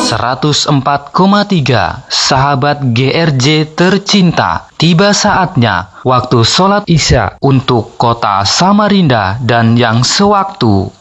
104,3 Sahabat GRJ tercinta, tiba saatnya waktu sholat Isya untuk kota Samarinda dan yang sewaktu.